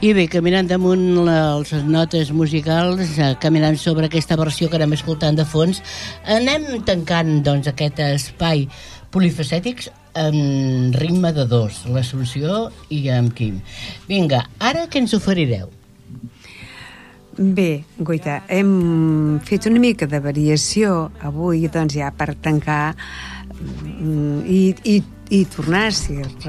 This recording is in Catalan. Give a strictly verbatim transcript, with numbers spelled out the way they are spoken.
I bé, caminant damunt les notes musicals, caminant sobre aquesta versió que anem escoltant de fons, anem tancant doncs, aquest espai polifacètics en ritme de dos, l'Assumpció i en Quim. Vinga, ara què ens oferireu? Bé, Goita, hem fet una mica de variació avui, doncs ja per tancar i, i, i tornar, si